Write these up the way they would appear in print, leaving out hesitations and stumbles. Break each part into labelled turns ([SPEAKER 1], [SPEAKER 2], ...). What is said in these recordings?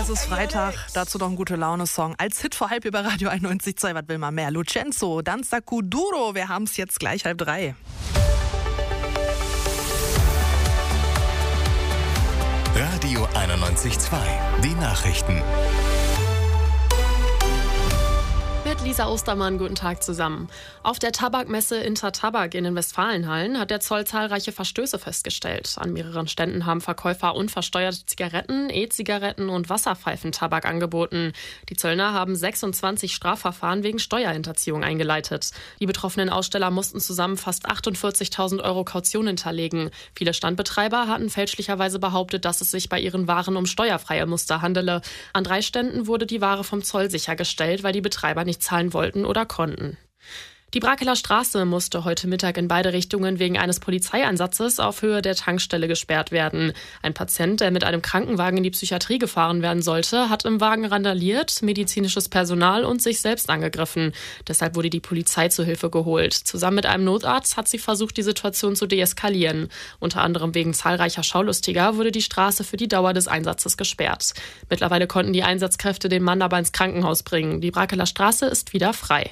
[SPEAKER 1] Es ist Freitag, dazu noch ein Gute-Laune-Song. Als Hit vor halb über Radio 91.2, was will man mehr? Lucenzo, Danza Kuduro, wir haben es jetzt gleich 2:30.
[SPEAKER 2] Radio 91.2, die Nachrichten.
[SPEAKER 3] Mit Lisa Ostermann, guten Tag zusammen. Auf der Tabakmesse Intertabak in den Westfalenhallen hat der Zoll zahlreiche Verstöße festgestellt. An mehreren Ständen haben Verkäufer unversteuerte Zigaretten, E-Zigaretten und Wasserpfeifentabak angeboten. Die Zöllner haben 26 Strafverfahren wegen Steuerhinterziehung eingeleitet. Die betroffenen Aussteller mussten zusammen fast 48.000 Euro Kaution hinterlegen. Viele Standbetreiber hatten fälschlicherweise behauptet, dass es sich bei ihren Waren um steuerfreie Muster handele. An 3 Ständen wurde die Ware vom Zoll sichergestellt, weil die Betreiber nicht zahlen wollten oder konnten. Die Brakeler Straße musste heute Mittag in beide Richtungen wegen eines Polizeieinsatzes auf Höhe der Tankstelle gesperrt werden. Ein Patient, der mit einem Krankenwagen in die Psychiatrie gefahren werden sollte, hat im Wagen randaliert, medizinisches Personal und sich selbst angegriffen. Deshalb wurde die Polizei zu Hilfe geholt. Zusammen mit einem Notarzt hat sie versucht, die Situation zu deeskalieren. Unter anderem wegen zahlreicher Schaulustiger wurde die Straße für die Dauer des Einsatzes gesperrt. Mittlerweile konnten die Einsatzkräfte den Mann aber ins Krankenhaus bringen. Die Brakeler Straße ist wieder frei.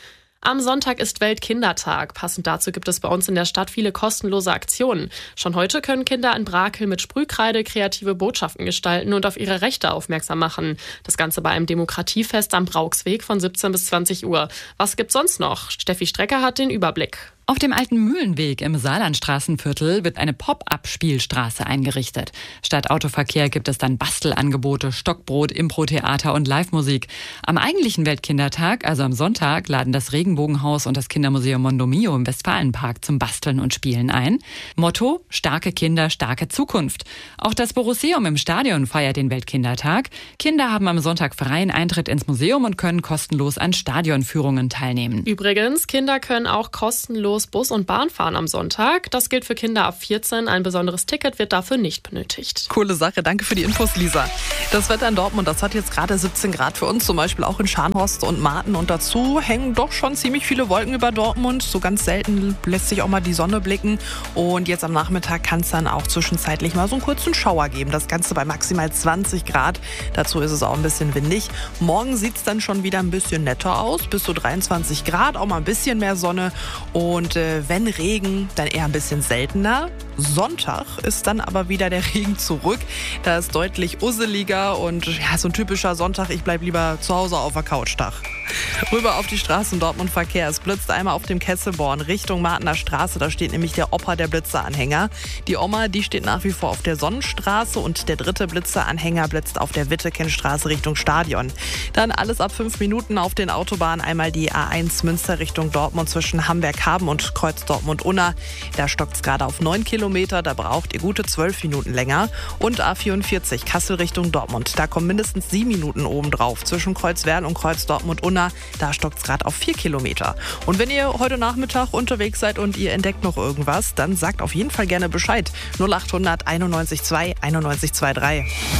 [SPEAKER 3] Am Sonntag ist Weltkindertag. Passend dazu gibt es bei uns in der Stadt viele kostenlose Aktionen. Schon heute können Kinder in Brakel mit Sprühkreide kreative Botschaften gestalten und auf ihre Rechte aufmerksam machen. Das Ganze bei einem Demokratiefest am Brauxweg von 17 bis 20 Uhr. Was gibt's sonst noch? Steffi Strecker hat den Überblick.
[SPEAKER 4] Auf dem alten Mühlenweg im Saarlandstraßenviertel wird eine Pop-up-Spielstraße eingerichtet. Statt Autoverkehr gibt es dann Bastelangebote, Stockbrot, Impro-Theater und Live-Musik. Am eigentlichen Weltkindertag, also am Sonntag, laden das Regenbogenhaus und das Kindermuseum Mondomio im Westfalenpark zum Basteln und Spielen ein. Motto: starke Kinder, starke Zukunft. Auch das Borusseum im Stadion feiert den Weltkindertag. Kinder haben am Sonntag freien Eintritt ins Museum und können kostenlos an Stadionführungen teilnehmen.
[SPEAKER 3] Übrigens, Kinder können auch kostenlos Bus und Bahn fahren am Sonntag. Das gilt für Kinder ab 14. Ein besonderes Ticket wird dafür nicht benötigt.
[SPEAKER 1] Coole Sache, danke für die Infos, Lisa. Das Wetter in Dortmund, das hat jetzt gerade 17 Grad für uns, zum Beispiel auch in Scharnhorst und Marten. Und dazu hängen doch schon ziemlich viele Wolken über Dortmund. So ganz selten lässt sich auch mal die Sonne blicken. Und jetzt am Nachmittag kann es dann auch zwischenzeitlich mal so einen kurzen Schauer geben. Das Ganze bei maximal 20 Grad. Dazu ist es auch ein bisschen windig. Morgen sieht es dann schon wieder ein bisschen netter aus. Bis zu 23 Grad, auch mal ein bisschen mehr Sonne. Und wenn Regen, dann eher ein bisschen seltener. Sonntag ist dann aber wieder der Regen zurück. Da ist deutlich usseliger und ja, so ein typischer Sonntag, ich bleib lieber zu Hause auf der Couch-Tag. Rüber auf die Straßen Dortmund-Verkehr. Es blitzt einmal auf dem Kesselborn Richtung Martener Straße. Da steht nämlich der Opa, der Blitzeranhänger. Die Oma, die steht nach wie vor auf der Sonnenstraße und der dritte Blitzeranhänger blitzt auf der Wittekennstraße Richtung Stadion. Dann alles ab 5 Minuten auf den Autobahnen. Einmal die A1 Münster Richtung Dortmund zwischen Hamberg-Haben und Kreuz Dortmund-Unna. Da stockt es gerade auf 9 Kilometer. Da braucht ihr gute 12 Minuten länger. Und A44 Kassel Richtung Dortmund. Da kommen mindestens 7 Minuten obendrauf. Zwischen Kreuzwerl und Kreuz Dortmund-Unna. Da stockt es gerade auf 4 Kilometer. Und wenn ihr heute Nachmittag unterwegs seid und ihr entdeckt noch irgendwas, dann sagt auf jeden Fall gerne Bescheid. 0800 91.2 91.23.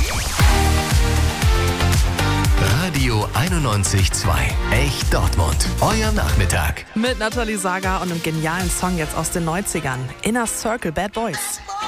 [SPEAKER 2] Radio 91.2, echt Dortmund. Euer Nachmittag.
[SPEAKER 1] Mit Nathalie Sager und einem genialen Song jetzt aus den 90ern. Inner Circle, Bad Boys.